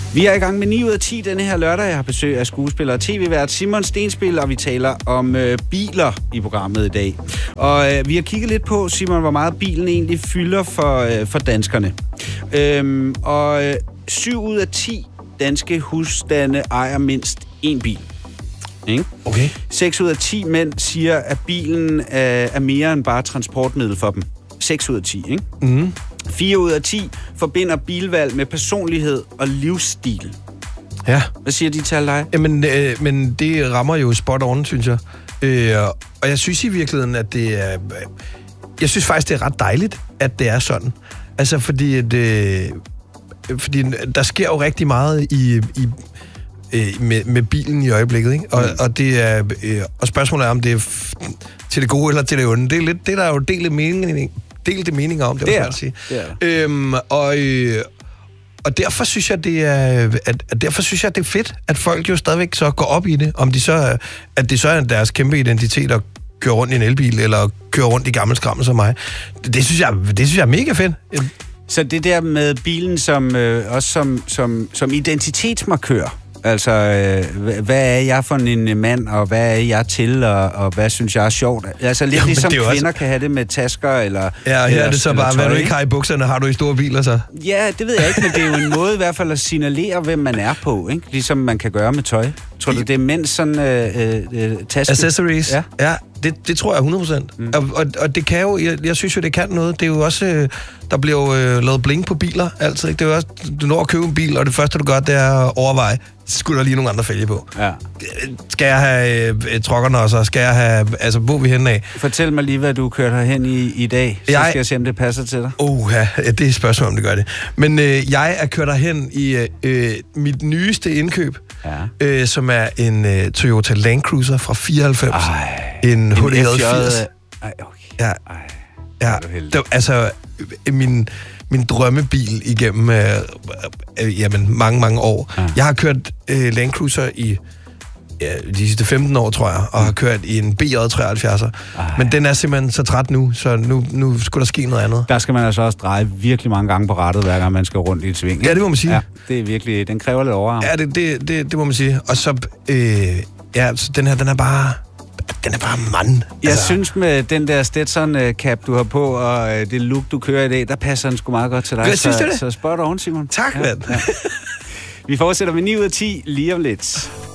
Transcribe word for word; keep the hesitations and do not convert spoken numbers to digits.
Vi er i gang med ni ud af ti denne her lørdag. Jeg har besøg af skuespiller og tv-vært Simon Stenspil, og vi taler om øh, biler i programmet i dag. Og øh, vi har kigget lidt på, Simon, hvor meget bilen egentlig fylder for, øh, for danskerne. Øhm, og øh, syv ud af ti danske husstande ejer mindst én bil. Ikke? Okay. seks ud af ti mænd siger, at bilen er, er mere end bare transportmiddel for dem. seks ud af ti, ikke? Mm. fire ud af ti forbinder bilvalg med personlighed og livsstil. Ja. Hvad siger de tal dig? Jamen, øh, men det rammer jo spot on, synes jeg. Øh, og jeg synes i virkeligheden, at det er... Jeg synes faktisk, det er ret dejligt, at det er sådan. Altså, fordi, at, øh, fordi der sker jo rigtig meget i... i Med, med bilen i øjeblikket, ikke? Og, mm. og, det er, øh, og spørgsmålet er, om det er f- til det gode eller til det onde. Det er lidt, det der er jo delte mening, delte meninger om, det, det vil er jeg sige. det er øhm, og, øh, og derfor synes jeg, det er, at, at derfor synes jeg, det er fedt, at folk jo stadigvæk så går op i det, om de så, at det så er deres kæmpe identitet at køre rundt i en elbil, eller køre rundt i gammel skrammel som mig. Det, det, synes jeg, det synes jeg er mega fedt. Så det der med bilen som, øh, også som, som, som identitetsmarkør, altså, øh, hvad er jeg for en mand, og hvad er jeg til, og, og hvad synes jeg er sjovt? Altså lidt Jamen, ligesom kvinder også... kan have det med tasker, eller... Ja, og her eller, er det så bare, hvad du ikke har i bukserne, har du i store biler så? Ja, det ved jeg ikke, men det er jo en måde i hvert fald at signalere, hvem man er på, ikke? Ligesom man kan gøre med tøj. Tror du, det er mænds sådan øh, øh, taske? Accessories? Ja, ja det, det tror jeg hundrede procent. Mm. Og, og, og det kan jo, jeg, jeg synes jo, det kan noget. Det er jo også, øh, der bliver jo øh, lavet bling på biler altid, ikke? Det er jo også, du når at købe en bil, og det første, du gør, det er at overveje, skulle der lige nogle andre fælge på? Ja. Skal jeg have øh, trokkerne også? Skal jeg have, altså, hvor vi henne af? Fortæl mig lige, hvad du kørte herhen i, i dag, så jeg... skal jeg se, om det passer til dig. Oh, ja, det er et spørgsmål, om det gør det. Men øh, jeg er kørt derhen i øh, mit nyeste indkøb, ja. øh, som er en øh, Toyota Land Cruiser fra fireoghalvfems. Ej, en H D J firs. Ej, okay. Ja, Ej, ja. Det, altså, min... min drømmebil igennem øh, øh, jamen, mange, mange år. Ja. Jeg har kørt øh, Land Cruiser i ja, de sidste femten år, tror jeg, og har kørt i en B J treoghalvfjerdser. Men den er simpelthen så træt nu, så nu, nu skulle der ske noget andet. Der skal man altså også dreje virkelig mange gange på rattet, hver gang man skal rundt i et sving. Ja, det må man sige. Ja, det er virkelig, den kræver lidt overarm. Ja, det, det, det, det må man sige. Og så, øh, ja, så den her, den er bare... Den er bare mand. Jeg altså... synes med den der Stetson-cap, du har på, og det look, du kører i dag, der passer den sgu meget godt til dig. Hvad synes du det? Så spot on, Simon. Tak, ja, mand. Ja. Vi fortsætter med ni ud af ti lige om lidt.